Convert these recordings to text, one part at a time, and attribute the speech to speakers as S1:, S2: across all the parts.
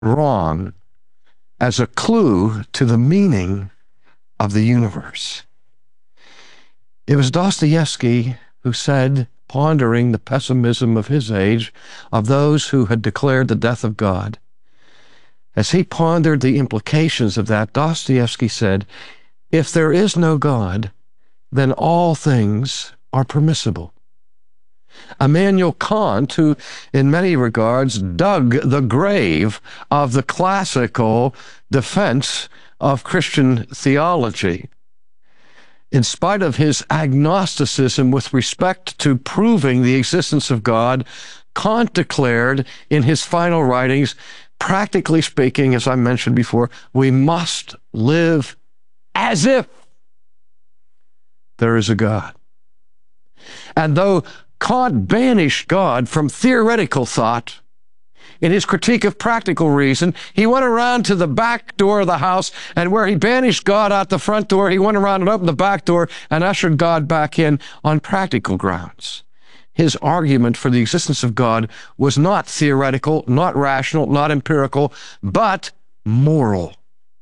S1: wrong as a clue to the meaning of the universe. It was Dostoevsky who said, pondering the pessimism of his age, of those who had declared the death of God, as he pondered the implications of that, Dostoevsky said, if there is no God, then all things are permissible. Immanuel Kant, who in many regards dug the grave of the classical defense of Christian theology, in spite of his agnosticism with respect to proving the existence of God, Kant declared in his final writings, practically speaking, as I mentioned before, we must live as if there is a God. And though Kant banished God from theoretical thought, in his critique of practical reason, he went around to the back door of the house, and where he banished God out the front door, he went around and opened the back door and ushered God back in on practical grounds. His argument for the existence of God was not theoretical, not rational, not empirical, but moral.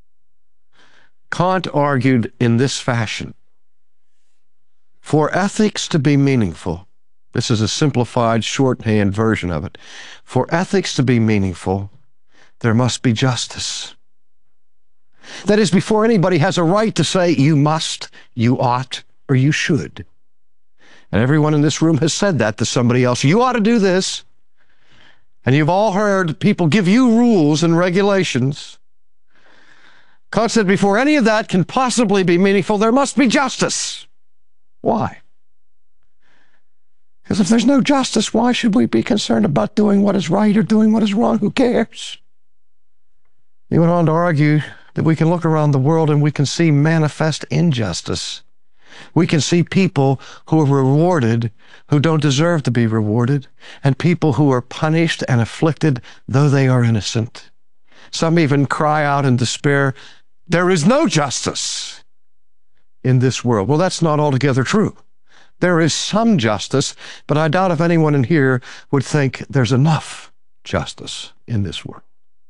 S1: Kant argued in this fashion: for ethics to be meaningful, this is a simplified shorthand version of it. For ethics to be meaningful, there must be justice. That is, before anybody has a right to say you must, you ought, or you should. And everyone in this room has said that to somebody else. You ought to do this. And you've all heard people give you rules and regulations. Kant said before any of that can possibly be meaningful, there must be justice. Why? Because if there's no justice, why should we be concerned about doing what is right or doing what is wrong? Who cares? He went on to argue that we can look around the world and we can see manifest injustice. We can see people who are rewarded who don't deserve to be rewarded, and people who are punished and afflicted though they are innocent. Some even cry out in despair, there is no justice in this world. Well, that's not altogether true. There is some justice, but I doubt if anyone in here would think there's enough justice in this world.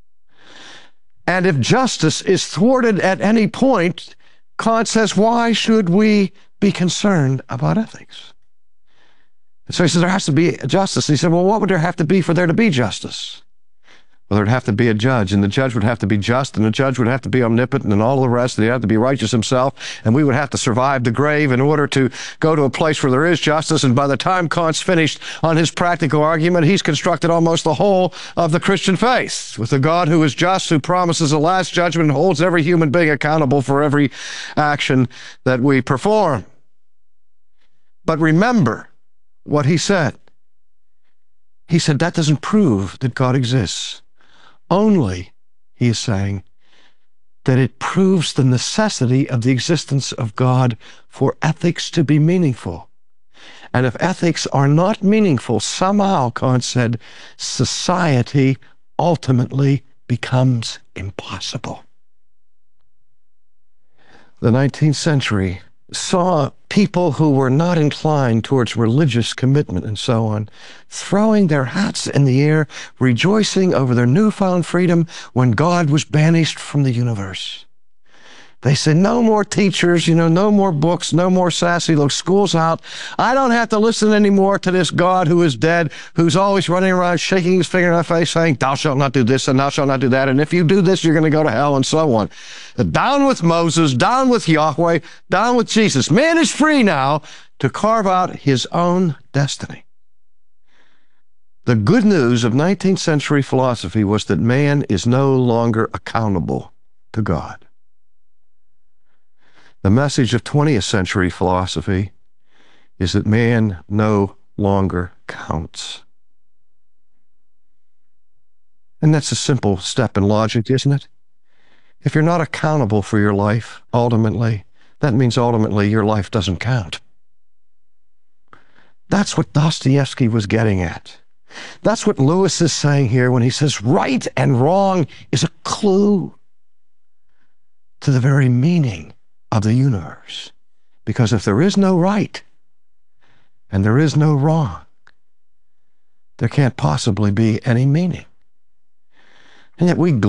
S1: And if justice is thwarted at any point, Kant says, why should we be concerned about ethics? And so he says there has to be justice. And he said, well, what would there have to be for there to be justice? Well, there'd have to be a judge, and the judge would have to be just, and the judge would have to be omnipotent, and all the rest, and he'd have to be righteous himself, and we would have to survive the grave in order to go to a place where there is justice. And by the time Kant's finished on his practical argument, he's constructed almost the whole of the Christian faith, with a God who is just, who promises a last judgment, and holds every human being accountable for every action that we perform. But remember what he said. He said that doesn't prove that God exists. Only, he is saying, that it proves the necessity of the existence of God for ethics to be meaningful. And if ethics are not meaningful, somehow, Kant said, society ultimately becomes impossible. The 19th century saw people who were not inclined towards religious commitment and so on, throwing their hats in the air, rejoicing over their newfound freedom when God was banished from the universe. They said, no more teachers, no more books, no more sassy looks, school's out. I don't have to listen anymore to this God who is dead, who's always running around shaking his finger in my face saying, thou shalt not do this and thou shalt not do that. And if you do this, you're going to go to hell and so on. Down with Moses, down with Yahweh, down with Jesus. Man is free now to carve out his own destiny. The good news of 19th century philosophy was that man is no longer accountable to God. The message of 20th century philosophy is that man no longer counts. And that's a simple step in logic, isn't it? If you're not accountable for your life, ultimately, that means ultimately your life doesn't count. That's what Dostoevsky was getting at. That's what Lewis is saying here when he says right and wrong is a clue to the very meaning of the universe. Because if there is no right and there is no wrong, there can't possibly be any meaning. And yet we